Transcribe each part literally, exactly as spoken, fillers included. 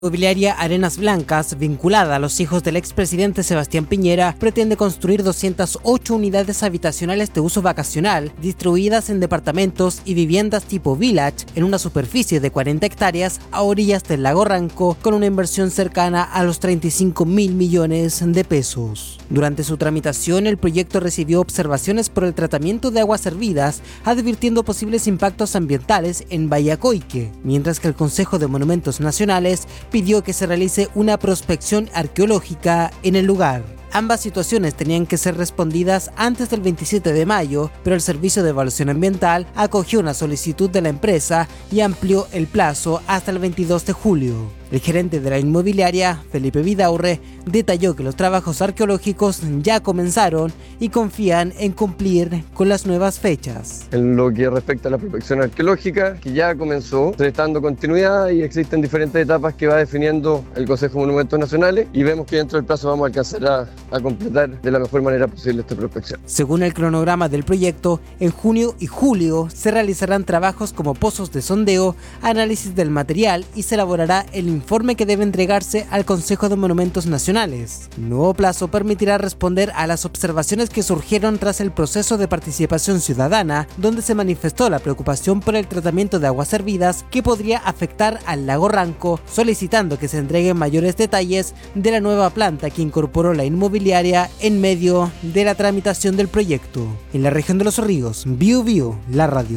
Inmobiliaria Arenas Blancas, vinculada a los hijos del expresidente Sebastián Piñera, pretende construir doscientas ocho unidades habitacionales de uso vacacional, distribuidas en departamentos y viviendas tipo village, en una superficie de cuarenta hectáreas a orillas del lago Ranco, con una inversión cercana a los treinta y cinco mil millones de pesos. Durante su tramitación, el proyecto recibió observaciones por el tratamiento de aguas servidas, advirtiendo posibles impactos ambientales en Bayacoique, mientras que el Consejo de Monumentos Nacionales pidió que se realice una prospección arqueológica en el lugar. Ambas situaciones tenían que ser respondidas antes del veintisiete de mayo, pero el Servicio de Evaluación Ambiental acogió una solicitud de la empresa y amplió el plazo hasta el veintidós de julio. El gerente de la inmobiliaria, Felipe Vidaurre, detalló que los trabajos arqueológicos ya comenzaron y confían en cumplir con las nuevas fechas. En lo que respecta a la prospección arqueológica, que ya comenzó, se está dando continuidad y existen diferentes etapas que va definiendo el Consejo de Monumentos Nacionales, y vemos que dentro del plazo vamos a alcanzar a, a completar de la mejor manera posible esta prospección. Según el cronograma del proyecto, en junio y julio se realizarán trabajos como pozos de sondeo, análisis del material y se elaborará el informe que debe entregarse al Consejo de Monumentos Nacionales. El nuevo plazo permitirá responder a las observaciones que surgieron tras el proceso de participación ciudadana, donde se manifestó la preocupación por el tratamiento de aguas servidas que podría afectar al lago Ranco, solicitando que se entreguen mayores detalles de la nueva planta que incorporó la inmobiliaria en medio de la tramitación del proyecto. En la región de Los Ríos, Biu Biu, la radio.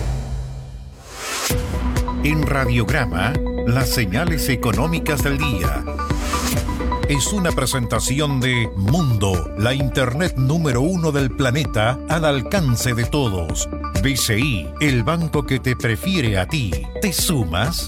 En Radiograma, las señales económicas del día. Es una presentación de Mundo, la internet número uno del planeta al alcance de todos. B C I, el banco que te prefiere a ti. ¿Te sumas?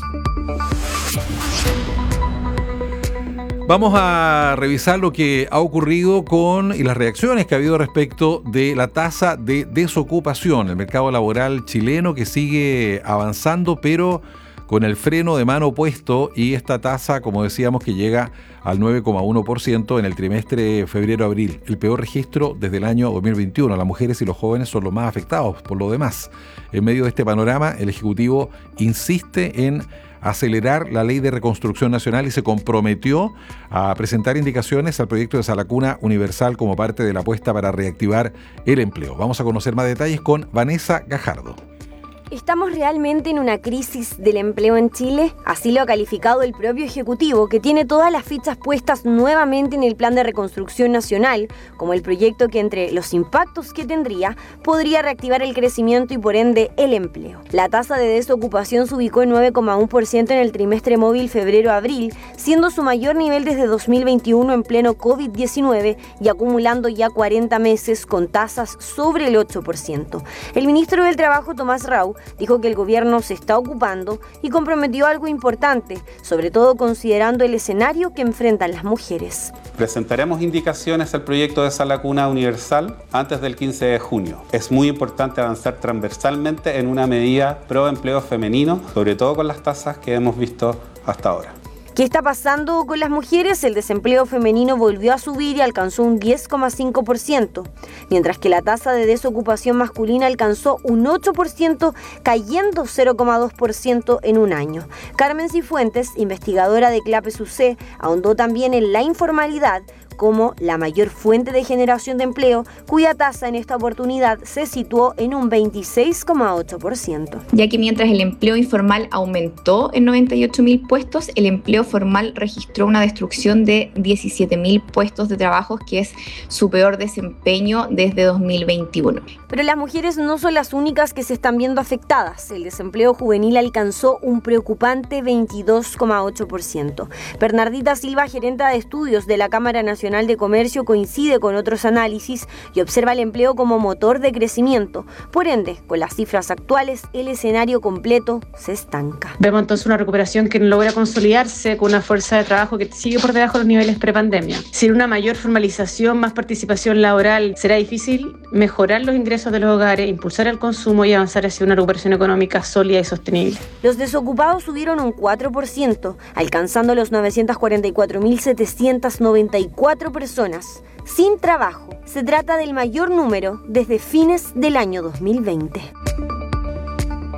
Vamos a revisar lo que ha ocurrido con y las reacciones que ha habido respecto de la tasa de desocupación, el mercado laboral chileno que sigue avanzando, pero con el freno de mano puesto, y esta tasa, como decíamos, que llega al nueve coma uno por ciento en el trimestre febrero-abril, el peor registro desde el año dos mil veintiuno. Las mujeres y los jóvenes son los más afectados por lo demás. En medio de este panorama, el Ejecutivo insiste en acelerar la ley de reconstrucción nacional y se comprometió a presentar indicaciones al proyecto de Salacuna Universal como parte de la apuesta para reactivar el empleo. Vamos a conocer más detalles con Vanessa Gajardo. ¿Estamos realmente en una crisis del empleo en Chile? Así lo ha calificado el propio Ejecutivo, que tiene todas las fichas puestas nuevamente en el Plan de Reconstrucción Nacional, como el proyecto que, entre los impactos que tendría, podría reactivar el crecimiento y por ende el empleo. La tasa de desocupación se ubicó en nueve coma uno por ciento en el trimestre móvil febrero-abril, siendo su mayor nivel desde dos mil veintiuno en pleno covid diecinueve y acumulando ya cuarenta meses con tasas sobre el ocho por ciento. El ministro del Trabajo, Tomás Rau, dijo que el gobierno se está ocupando y comprometió algo importante, sobre todo considerando el escenario que enfrentan las mujeres. Presentaremos indicaciones al proyecto de Salacuna Universal antes del quince de junio. Es muy importante avanzar transversalmente en una medida pro empleo femenino, sobre todo con las tasas que hemos visto hasta ahora. ¿Qué está pasando con las mujeres? El desempleo femenino volvió a subir y alcanzó un diez coma cinco por ciento, mientras que la tasa de desocupación masculina alcanzó un ocho por ciento, cayendo cero coma dos por ciento en un año. Carmen Cifuentes, investigadora de CLAPES U C, ahondó también en la informalidad como la mayor fuente de generación de empleo, cuya tasa en esta oportunidad se situó en un veintiséis coma ocho por ciento. Ya que mientras el empleo informal aumentó en noventa y ocho mil puestos, el empleo formal registró una destrucción de diecisiete mil puestos de trabajo, que es su peor desempeño desde dos mil veintiuno. Pero las mujeres no son las únicas que se están viendo afectadas. El desempleo juvenil alcanzó un preocupante veintidós coma ocho por ciento. Bernardita Silva, gerenta de estudios de la Cámara Nacional de Comercio, coincide con otros análisis y observa el empleo como motor de crecimiento. Por ende, con las cifras actuales, el escenario completo se estanca. Vemos entonces una recuperación que no logra consolidarse con una fuerza de trabajo que sigue por debajo de los niveles prepandemia. Sin una mayor formalización, más participación laboral, será difícil mejorar los ingresos de los hogares, impulsar el consumo y avanzar hacia una recuperación económica sólida y sostenible. Los desocupados subieron un cuatro por ciento, alcanzando los novecientos cuarenta y cuatro mil setecientos noventa y cuatro personas sin trabajo. Se trata del mayor número desde fines del año dos mil veinte.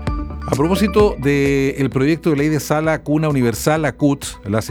A propósito del proyecto de ley de sala cuna universal, la C U T, la